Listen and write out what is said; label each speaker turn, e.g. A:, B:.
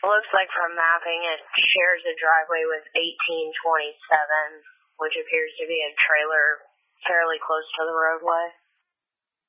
A: Looks like from mapping it shares a driveway with 1827, which appears to be a trailer fairly close to the roadway.